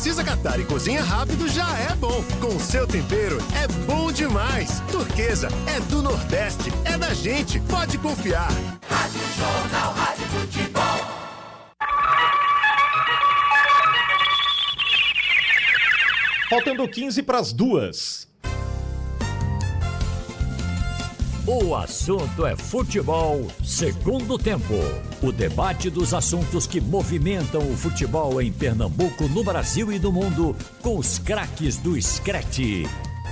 precisa catar e cozinha rápido já é bom. Com seu tempero é bom demais. Turquesa é do Nordeste, é da gente, pode confiar. Rádio Jornal, Rádio Futebol. Faltando 15 para as 2. O assunto é futebol, segundo tempo. O debate dos assuntos que movimentam o futebol em Pernambuco, no Brasil e no mundo, com os craques do Screte.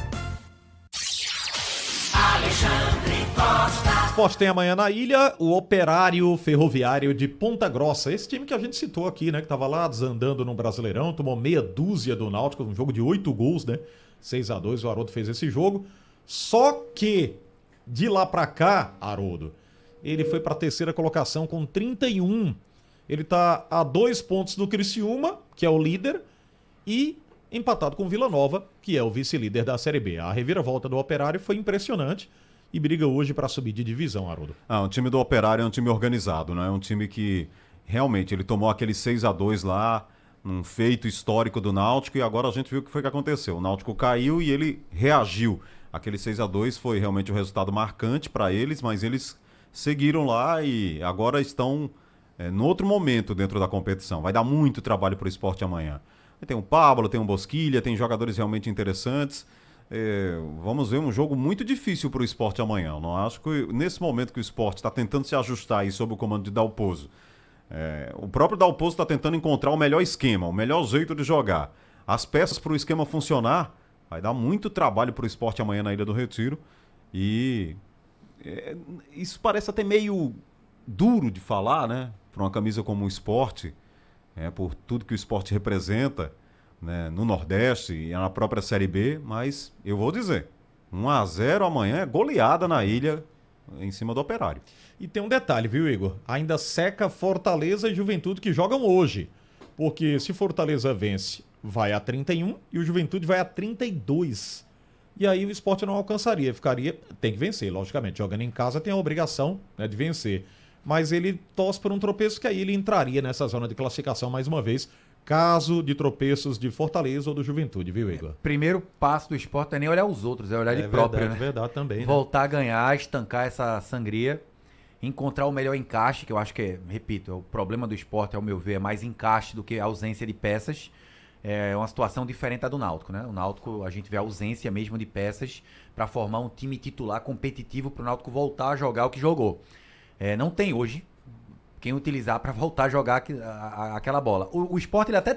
Alexandre Costa. O Sport tem amanhã na ilha o Operário Ferroviário de Ponta Grossa. Esse time que a gente citou aqui, né? Que tava lá desandando no Brasileirão, tomou meia dúzia do Náutico, um jogo de 8 gols, né? 6-2, o Haroldo fez esse jogo. Só que de lá pra cá, Haroldo, ele foi pra terceira colocação com 31. Ele tá a 2 pontos do Criciúma, que é o líder, e empatado com o Vila Nova, que é o vice-líder da Série B. A reviravolta do Operário foi impressionante e briga hoje pra subir de divisão, Haroldo. O time do Operário é um time organizado, né? É um time que realmente ele tomou aquele 6-2 lá, um feito histórico do Náutico, e agora a gente viu o que foi que aconteceu. O Náutico caiu e ele reagiu. Aquele 6-2 foi realmente um resultado marcante para eles, mas eles seguiram lá e agora estão no outro momento dentro da competição. Vai dar muito trabalho para o Sport amanhã. Tem o Pablo, tem o Bosquilha, tem jogadores realmente interessantes. Vamos ver um jogo muito difícil para o Sport amanhã. Eu não acho que nesse momento que o Sport está tentando se ajustar aí sob o comando de Dalpozo, o próprio Dalpozo está tentando encontrar o melhor esquema, o melhor jeito de jogar. As peças para o esquema funcionar, vai dar muito trabalho para o Sport amanhã na Ilha do Retiro. E isso parece até meio duro de falar, né? Para uma camisa como o Sport, por tudo que o Sport representa, né, no Nordeste e na própria Série B. Mas eu vou dizer, 1-0 amanhã é goleada na Ilha em cima do Operário. E tem um detalhe, viu, Igor? Ainda seca Fortaleza e Juventude que jogam hoje. Porque se Fortaleza vence, vai a 31 e o Juventude vai a 32. E aí o Sport não alcançaria, tem que vencer, logicamente. Jogando em casa tem a obrigação, né, de vencer. Mas ele torce por um tropeço que aí ele entraria nessa zona de classificação mais uma vez, caso de tropeços de Fortaleza ou do Juventude, viu, Igor? Primeiro passo do Sport não é nem olhar os outros, é olhar ele próprio, verdade, né? verdade também, Voltar a ganhar, estancar essa sangria, encontrar o melhor encaixe, que eu acho que, repito, o problema do Sport, ao meu ver, é mais encaixe do que a ausência de peças. É uma situação diferente da do Náutico, né? O Náutico, a gente vê a ausência mesmo de peças para formar um time titular competitivo para o Náutico voltar a jogar o que jogou. Não tem hoje quem utilizar para voltar a jogar aquela bola. O Sport ele até